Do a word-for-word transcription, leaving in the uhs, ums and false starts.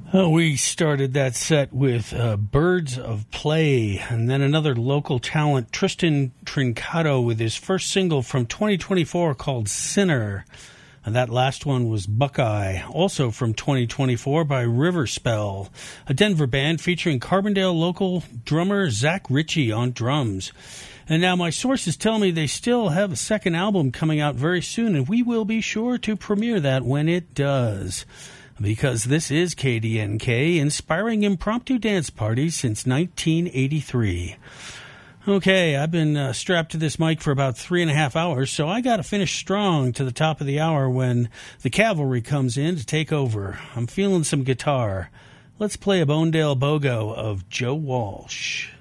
Uh, we started that set with uh, Birds of Play, and then another local talent, Tristan Trincato, with his first single from twenty twenty-four called Sinner. And that last one was Buckeye, also from twenty twenty-four by Riverspell, a Denver band featuring Carbondale local drummer Zach Ritchie on drums. And now my sources tell me they still have a second album coming out very soon, and we will be sure to premiere that when it does. Because this is K D N K, inspiring impromptu dance parties since nineteen eighty-three. Okay, I've been uh, strapped to this mic for about three and a half hours, so I got to finish strong to the top of the hour when the cavalry comes in to take over. I'm feeling some guitar. Let's play a Bonedale Bogo of Joe Walsh.